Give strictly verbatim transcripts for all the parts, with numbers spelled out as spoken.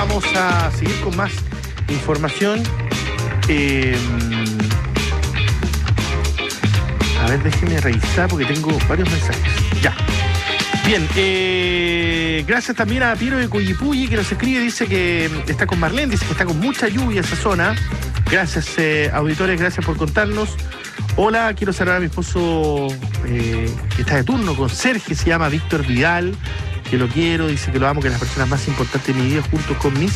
vamos a seguir con más información. Eh, a ver, déjeme revisar porque tengo varios mensajes. Ya. Bien, eh, gracias también a Piero de Cuyipulli que nos escribe, dice que está con Marlene, dice que está con mucha lluvia esa zona. Gracias, eh, auditores, gracias por contarnos. Hola, quiero saludar a mi esposo eh, que está de turno con Sergio, se llama Víctor Vidal, que lo quiero, dice que lo amo, que es la persona más importante de mi vida, junto con mis...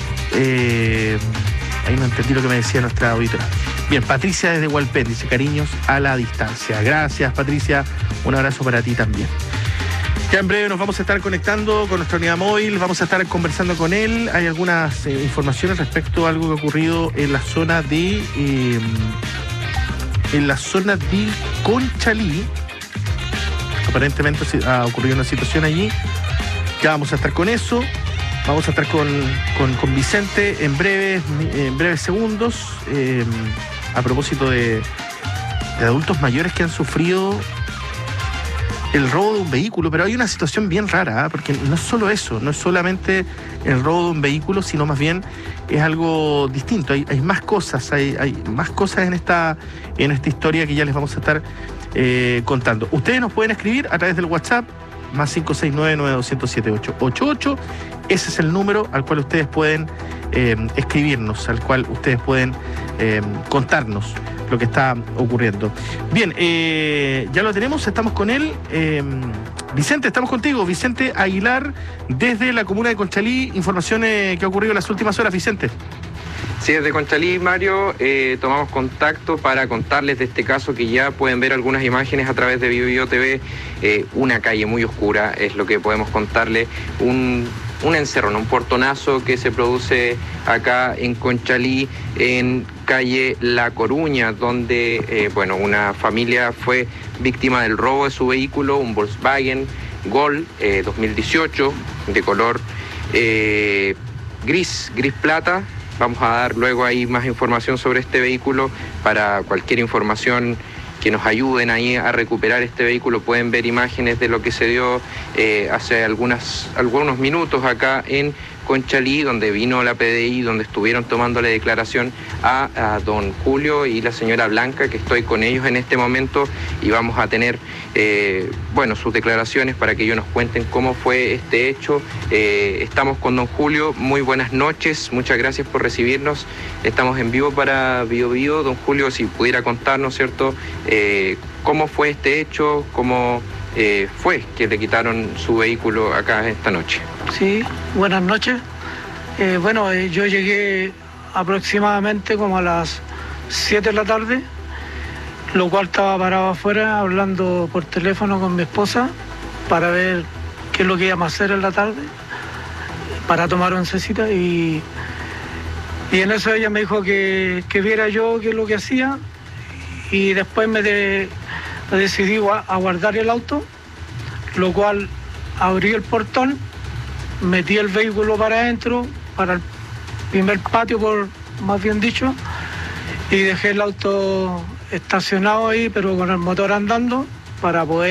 Eh, ahí no entendí lo que me decía nuestra auditora. Bien, Patricia desde Hualpén, dice cariños a la distancia. Gracias, Patricia, un abrazo para ti también. Ya en breve nos vamos a estar conectando con nuestra unidad móvil, vamos a estar conversando con él. Hay algunas eh, informaciones respecto a algo que ha ocurrido en la zona de... Eh, en la zona de Conchalí. Aparentemente ha ocurrido una situación allí. Ya vamos a estar con eso. Vamos a estar con, con, con Vicente en breves, en breves segundos. Eh, a propósito de, de adultos mayores que han sufrido el robo de un vehículo, pero hay una situación bien rara, ¿eh? Porque no es solo eso, no es solamente el robo de un vehículo, sino más bien es algo distinto. Hay, hay más cosas, hay, hay más cosas en esta, en esta historia que ya les vamos a estar eh, contando. Ustedes nos pueden escribir a través del WhatsApp, más cinco seis nueve, nueve dos cero siete, ocho ocho ocho. Ese es el número al cual ustedes pueden eh, escribirnos, al cual ustedes pueden eh, contarnos lo que está ocurriendo. Bien, eh, ya lo tenemos, estamos con él. Eh, Vicente, estamos contigo. Vicente Aguilar, desde la comuna de Conchalí. Informaciones que ha ocurrido en las últimas horas, Vicente. Sí, desde Conchalí, Mario, eh, tomamos contacto para contarles de este caso que ya pueden ver algunas imágenes a través de Bio Bio T V. Eh, una calle muy oscura es lo que podemos contarles. Un... un encerrón, un portonazo que se produce acá en Conchalí, en calle La Coruña, donde eh, bueno, una familia fue víctima del robo de su vehículo, un Volkswagen Gol eh, dos mil dieciocho, de color eh, gris, gris plata. Vamos a dar luego ahí más información sobre este vehículo. Para cualquier información que nos ayuden ahí a recuperar este vehículo, pueden ver imágenes de lo que se dio eh, hace algunas, algunos minutos acá en Conchalí, donde vino la P D I, donde estuvieron tomándole declaración a, a don Julio y la señora Blanca, que estoy con ellos en este momento, y vamos a tener eh, bueno, sus declaraciones para que ellos nos cuenten cómo fue este hecho. Eh, estamos con don Julio, muy buenas noches, muchas gracias por recibirnos. Estamos en vivo para Bio Bio. Don Julio, si pudiera contarnos, ¿cierto?, eh, cómo fue este hecho, cómo eh, fue que le quitaron su vehículo acá esta noche. Sí, buenas noches. Eh, bueno, eh, yo llegué aproximadamente como a las siete de la tarde, lo cual estaba parado afuera hablando por teléfono con mi esposa para ver qué es lo que íbamos a hacer en la tarde, para tomar oncecita, y, y en eso ella me dijo que, que viera yo qué es lo que hacía, y después me, de, me decidí a guardar el auto, lo cual abrí el portón, metí el vehículo para adentro, para el primer patio, por más bien dicho, y dejé el auto estacionado ahí, pero con el motor andando, para poder